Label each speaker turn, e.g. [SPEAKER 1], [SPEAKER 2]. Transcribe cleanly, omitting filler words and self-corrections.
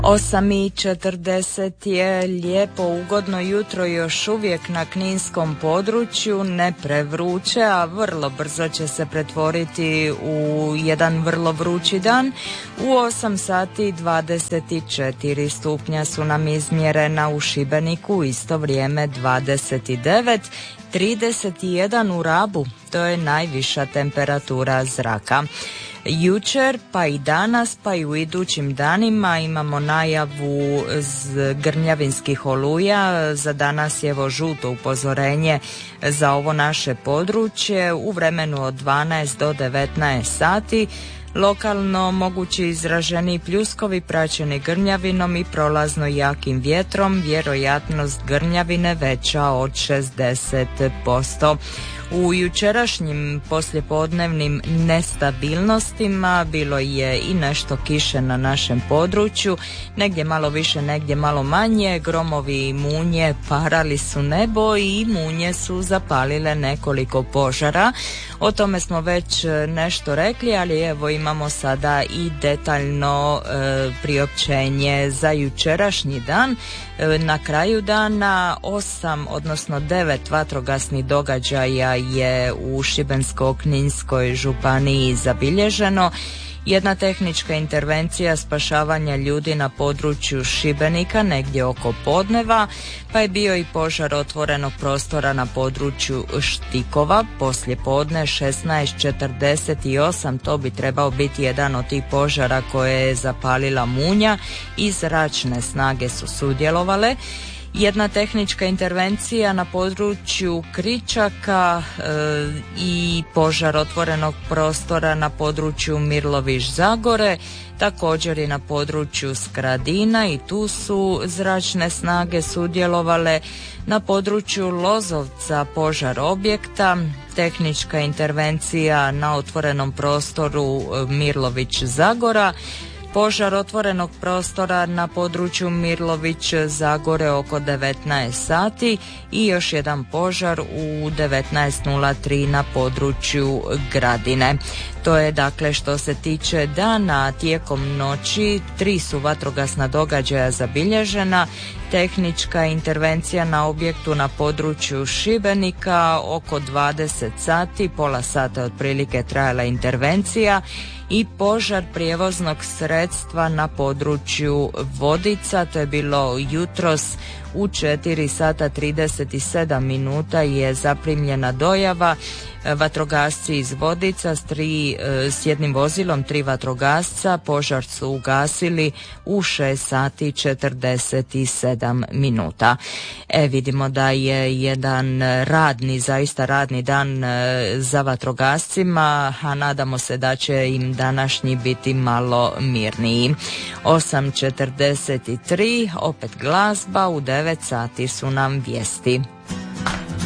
[SPEAKER 1] 8:40 je lijepo, ugodno jutro još uvijek na kninskom području, ne prevruće, a vrlo brzo će se pretvoriti u jedan vrlo vrući dan. U 8:24 stupnja su nam izmjerena u Šibeniku, isto vrijeme 29, 31 u Rabu, to je najviša temperatura zraka. Jučer pa i danas pa i u idućim danima imamo najavu grmljavinskih oluja. Za danas je evo žuto upozorenje za ovo naše područje u vremenu od 12 do 19 sati. Lokalno mogući izraženi pljuskovi praćeni grmljavinom i prolazno jakim vjetrom, vjerojatnost grmljavine veća od 60%. U jučerašnjim poslijepodnevnim nestabilnostima bilo je i nešto kiše na našem području, negdje malo više, negdje malo manje. Gromovi i munje parali su nebo i munje su zapalile nekoliko požara. O tome smo već nešto rekli, ali evo imamo sada i detaljno priopćenje za jučerašnji dan. Na kraju dana 8, odnosno 9 vatrogasnih događaja je u Šibensko-kninskoj županiji zabilježeno. Jedna tehnička intervencija spašavanja ljudi na području Šibenika negdje oko podneva, pa je bio i požar otvorenog prostora na području Štikova poslije podne 16:48. To bi trebao biti jedan od tih požara koje je zapalila munja i zračne snage su sudjelovale. Jedna tehnička intervencija na području Kričaka i požar otvorenog prostora na području Mirlović Zagore, također i na području Skradina i tu su zračne snage sudjelovale. Na području Lozovca požar objekta, tehnička intervencija na otvorenom prostoru Mirlović Zagora, požar otvorenog prostora na području Mirlović Zagore oko 19 sati i još jedan požar u 19:03 na području Gradine. To je dakle što se tiče dana. Tijekom noći 3 su vatrogasna događaja zabilježena. Tehnička intervencija na objektu na području Šibenika oko 20 sati, pola sata otprilike trajala intervencija, i požar prijevoznog sredstva na području Vodica, to je bilo jutros u 4:37 je zaprimljena dojava. Vatrogasci iz Vodica s jednim vozilom, 3 vatrogasca, požar su ugasili u 6:47. Vidimo da je jedan zaista radni dan za vatrogascima, a nadamo se da će im današnji biti malo mirniji. 8:43, opet glazba, u 9 sati su nam vijesti.